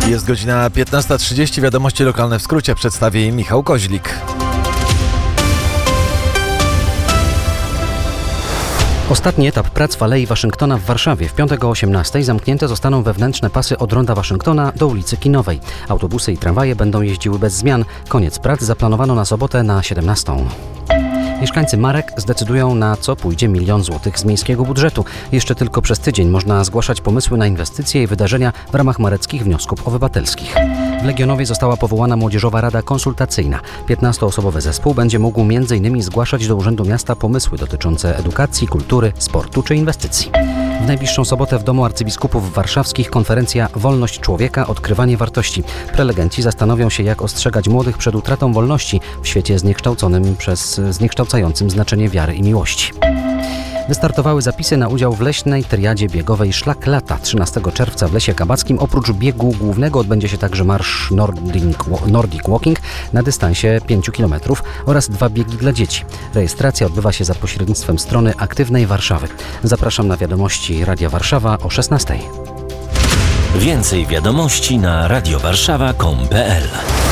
Jest godzina 15:30. Wiadomości lokalne w skrócie przedstawi Michał Koźlik. Ostatni etap prac w Alei Waszyngtona w Warszawie. W piątek o 18:00 zamknięte zostaną wewnętrzne pasy od ronda Waszyngtona do ulicy Kinowej. Autobusy i tramwaje będą jeździły bez zmian. Koniec prac zaplanowano na sobotę na 17:00. Mieszkańcy Marek zdecydują, na co pójdzie 1 000 000 złotych z miejskiego budżetu. Jeszcze tylko przez tydzień można zgłaszać pomysły na inwestycje i wydarzenia w ramach mareckich wniosków obywatelskich. W Legionowie została powołana Młodzieżowa Rada Konsultacyjna. 15-osobowy zespół będzie mógł m.in. zgłaszać do Urzędu Miasta pomysły dotyczące edukacji, kultury, sportu czy inwestycji. W najbliższą sobotę w Domu Arcybiskupów Warszawskich konferencja Wolność Człowieka – Odkrywanie wartości. Prelegenci zastanowią się, jak ostrzegać młodych przed utratą wolności w świecie zniekształconym przez zniekształcającym znaczenie wiary i miłości. Wystartowały zapisy na udział w leśnej triadzie biegowej Szlak Lata. 13 czerwca w Lesie Kabackim oprócz biegu głównego odbędzie się także marsz Nordic Walking na dystansie 5 km oraz 2 biegi dla dzieci. Rejestracja odbywa się za pośrednictwem strony Aktywnej Warszawy. Zapraszam na wiadomości Radia Warszawa o 16:00. Więcej wiadomości na radiowarszawa.com.pl